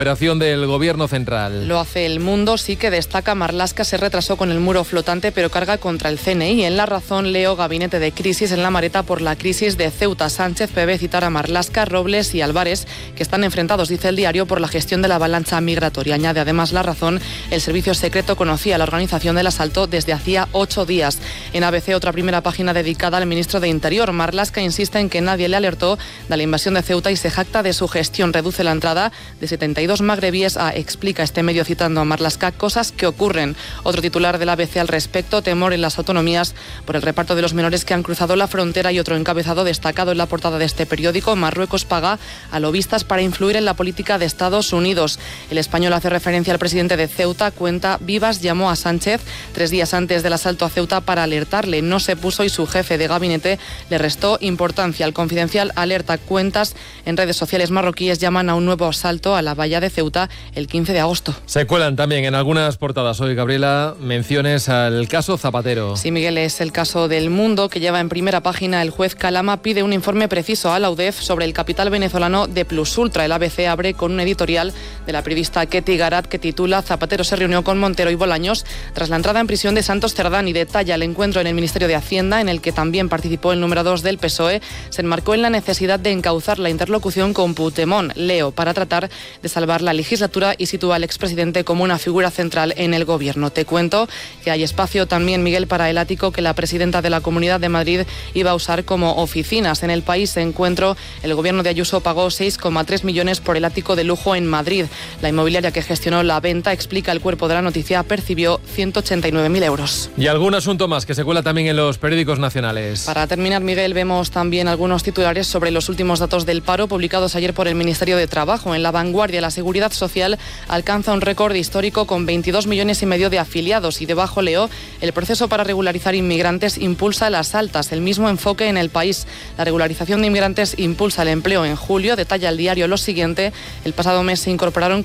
Operación del Gobierno central. Lo hace El Mundo, sí, que destaca: Marlaska se retrasó con el muro flotante, pero carga contra el CNI. En La Razón leo: gabinete de crisis en la Mareta por la crisis de Ceuta. Sánchez prevé citar a Marlaska, Robles y Álvarez, que están enfrentados, dice el diario, por la gestión de la avalancha migratoria. Añade además La Razón: el servicio secreto conocía la organización del asalto desde hacía 8 días. En ABC, otra primera página dedicada al ministro de Interior. Marlaska insiste en que nadie le alertó de la invasión de Ceuta y se jacta de su gestión. Reduce la entrada de 72 magrebíes a, explica este medio citando a Marlaska, cosas que ocurren. Otro titular del ABC al respecto: temor en las autonomías por el reparto de los menores que han cruzado la frontera. Y otro encabezado destacado en la portada de este periódico: Marruecos paga a lobistas para influir en la política de Estados Unidos. El Español hace referencia al presidente de Ceuta. Cuenta: Vivas llamó a Sánchez 3 días antes del asalto a Ceuta para alertarle. No se puso y su jefe de gabinete le restó importancia. El Confidencial alerta: cuentas en redes sociales marroquíes llaman a un nuevo asalto a la valla de Ceuta el 15 de agosto. Se cuelan también en algunas portadas hoy, Gabriela, menciones al caso Zapatero. Sí, Miguel, es el caso del Mundo, que lleva en primera página: el juez Calama pide un informe preciso a la UDEF sobre el capital venezolano de Plus Ultra. El ABC abre con un editorial de la periodista Ketty Garat que titula: Zapatero se reunió con Montero y Bolaños tras la entrada en prisión de Santos Cerdán, y detalla el encuentro en el Ministerio de Hacienda, en el que también participó el número 2 del PSOE. Se enmarcó en la necesidad de encauzar la interlocución con Puigdemont, leo, para tratar de salvar la legislatura, y sitúa al expresidente como una figura central en el gobierno. Te cuento que hay espacio también, Miguel, para el ático que la presidenta de la Comunidad de Madrid iba a usar como oficinas. En El País encuentro: el gobierno de Ayuso pagó 6,3 millones por el ático de lujo en Madrid. La inmobiliaria que gestionó la venta, explica el cuerpo de la noticia, percibió 189.000 euros. Y algún asunto más que se cuela también en los periódicos nacionales. Para terminar, Miguel, vemos también algunos titulares sobre los últimos datos del paro publicados ayer por el Ministerio de Trabajo. En La Vanguardia, la Seguridad Social alcanza un récord histórico con 22,5 millones de afiliados, y debajo leo: el proceso para regularizar inmigrantes impulsa las altas. El mismo enfoque en El País: la regularización de inmigrantes impulsa el empleo en julio. Detalla el diario lo siguiente: el pasado mes se incorporaron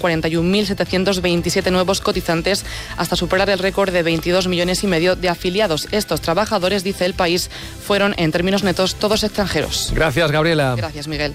41.727 nuevos cotizantes hasta superar el récord de 22,5 millones de afiliados. Estos trabajadores, dice El País, fueron en términos netos todos extranjeros. Gracias, Gabriela. Gracias, Miguel.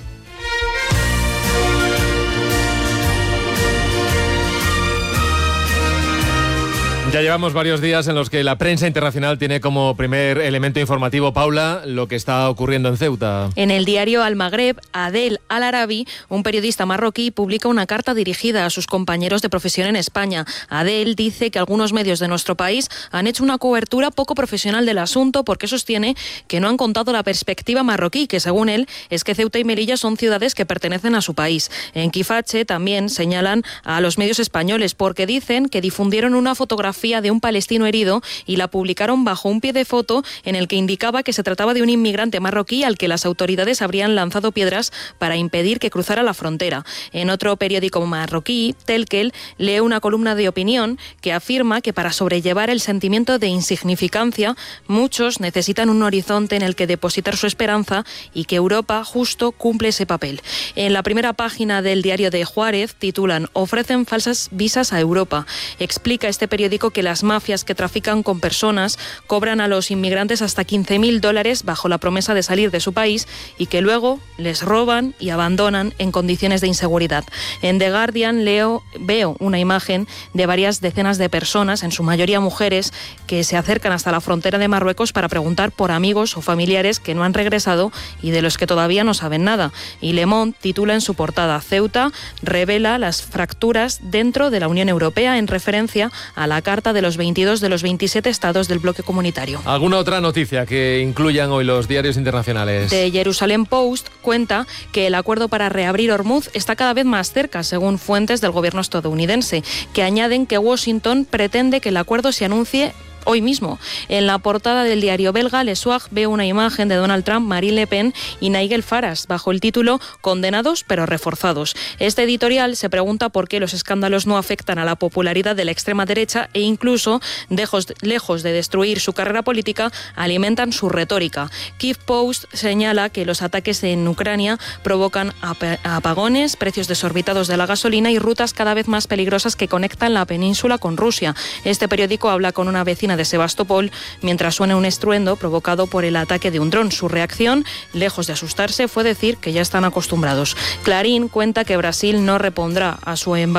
Ya llevamos varios días en los que la prensa internacional tiene como primer elemento informativo, Paula, lo que está ocurriendo en Ceuta. En el diario Al Magreb, Adel Al-Arabi, un periodista marroquí, publica una carta dirigida a sus compañeros de profesión en España. Adel dice que algunos medios de nuestro país han hecho una cobertura poco profesional del asunto, porque sostiene que no han contado la perspectiva marroquí, que según él es que Ceuta y Melilla son ciudades que pertenecen a su país. En Quifache también señalan a los medios españoles porque dicen que difundieron una fotografía de un palestino herido y la publicaron bajo un pie de foto en el que indicaba que se trataba de un inmigrante marroquí al que las autoridades habrían lanzado piedras para impedir que cruzara la frontera. En otro periódico marroquí, Telkel lee una columna de opinión que afirma que para sobrellevar el sentimiento de insignificancia, muchos necesitan un horizonte en el que depositar su esperanza, y que Europa justo cumple ese papel. En la primera página del diario de Juárez titulan: ofrecen falsas visas a Europa. Explica este periódico que las mafias que trafican con personas cobran a los inmigrantes hasta $15.000 bajo la promesa de salir de su país, y que luego les roban y abandonan en condiciones de inseguridad. En The Guardian veo una imagen de varias decenas de personas, en su mayoría mujeres, que se acercan hasta la frontera de Marruecos para preguntar por amigos o familiares que no han regresado y de los que todavía no saben nada. Y Le Monde titula en su portada: Ceuta revela las fracturas dentro de la Unión Europea, en referencia a la carta de los 22 de los 27 estados del bloque comunitario. ¿Alguna otra noticia que incluyan hoy los diarios internacionales? The Jerusalem Post cuenta que el acuerdo para reabrir Hormuz está cada vez más cerca, según fuentes del gobierno estadounidense, que añaden que Washington pretende que el acuerdo se anuncie hoy mismo. En la portada del diario belga Le Soir veo una imagen de Donald Trump, Marine Le Pen y Nigel Farage bajo el título Condenados pero reforzados. Este editorial se pregunta por qué los escándalos no afectan a la popularidad de la extrema derecha e incluso, lejos de destruir su carrera política, alimentan su retórica. Kiev Post señala que los ataques en Ucrania provocan apagones, precios desorbitados de la gasolina y rutas cada vez más peligrosas que conectan la península con Rusia. Este periódico habla con una vecina de Sebastopol mientras suena un estruendo provocado por el ataque de un dron. Su reacción, lejos de asustarse, fue decir que ya están acostumbrados. Clarín cuenta que Brasil no repondrá a su embajador